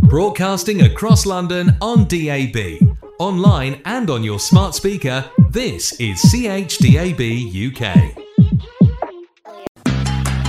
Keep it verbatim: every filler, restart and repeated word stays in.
Broadcasting across London on D A B, online and on your smart speaker, this is C H D A B U K.